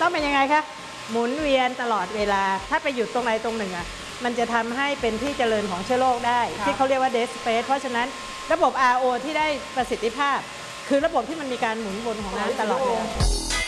ต้องเป็นยังไงคะหมุนเวียนตลอดเวลาถ้าไปหยุดตรงไหนตรงหนึ่งอ่ะมันจะทำให้เป็นที่เจริญของเชื้อโรคได้ที่เขาเรียกว่า dead space เพราะฉะนั้นระบบ RO ที่ได้ประสิทธิภาพคือระบบที่มันมีการหมุนวนของน้ำตลอดเวลา